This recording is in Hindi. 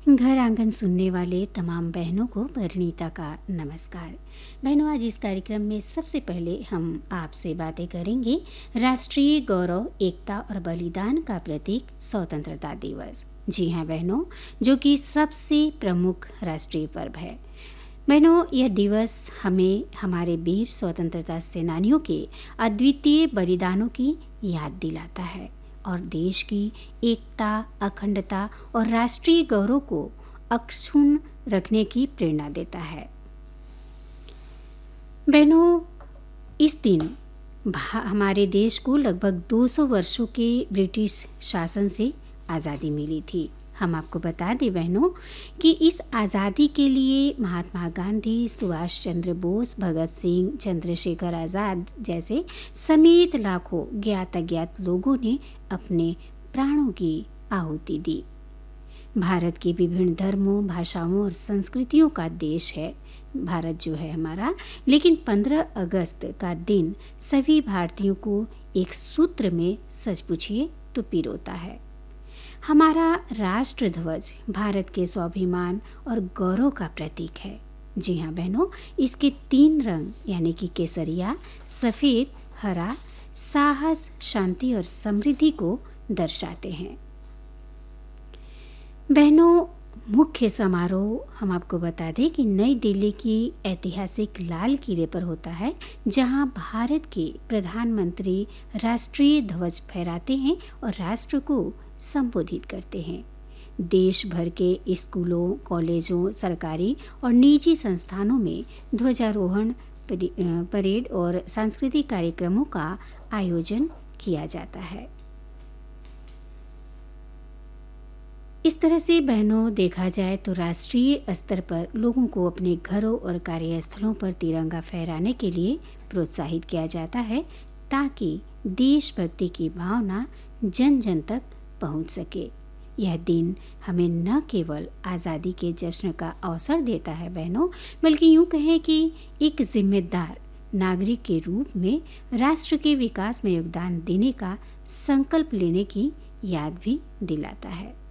घर आंगन सुनने वाले तमाम बहनों को परिणीता का नमस्कार। बहनों, आज इस कार्यक्रम में सबसे पहले हम आपसे बातें करेंगे राष्ट्रीय गौरव, एकता और बलिदान का प्रतीक स्वतंत्रता दिवस। जी हाँ बहनों, जो कि सबसे प्रमुख राष्ट्रीय पर्व है। बहनों, यह दिवस हमें हमारे वीर स्वतंत्रता सेनानियों के अद्वितीय बलिदानों की याद दिलाता है और देश की एकता, अखंडता और राष्ट्रीय गौरव को अक्षुण्ण रखने की प्रेरणा देता है। बहनों, इस दिन हमारे देश को लगभग 200 वर्षों के ब्रिटिश शासन से आज़ादी मिली थी। हम आपको बता दें बहनों कि इस आज़ादी के लिए महात्मा गांधी, सुभाष चंद्र बोस, भगत सिंह, चंद्रशेखर आज़ाद जैसे समेत लाखों ज्ञात अज्ञात लोगों ने अपने प्राणों की आहुति दी। भारत के विभिन्न धर्मों, भाषाओं और संस्कृतियों का देश है भारत जो है हमारा, लेकिन 15 अगस्त का दिन सभी भारतीयों को एक सूत्र में सच पूछिए तो पिरोता है। हमारा राष्ट्र ध्वज भारत के स्वाभिमान और गौरव का प्रतीक है। जी हाँ बहनों, इसके 3 रंग यानी कि केसरिया, सफ़ेद, हरा साहस, शांति और समृद्धि को दर्शाते हैं। बहनों, मुख्य समारोह हम आपको बता दें कि नई दिल्ली की ऐतिहासिक लाल किले पर होता है, जहां भारत के प्रधानमंत्री राष्ट्रीय ध्वज फहराते हैं और राष्ट्र को संबोधित करते हैं। देश भर के स्कूलों, कॉलेजों, सरकारी और निजी संस्थानों में ध्वजारोहण, परेड और सांस्कृतिक कार्यक्रमों का आयोजन किया जाता है। इस तरह से बहनों देखा जाए तो राष्ट्रीय स्तर पर लोगों को अपने घरों और कार्यस्थलों पर तिरंगा फहराने के लिए प्रोत्साहित किया जाता है, ताकि देशभक्ति की भावना जन जन तक पहुंच सके। यह दिन हमें न केवल आज़ादी के जश्न का अवसर देता है बहनों, बल्कि यूं कहें कि एक जिम्मेदार नागरिक के रूप में राष्ट्र के विकास में योगदान देने का संकल्प लेने की याद भी दिलाता है।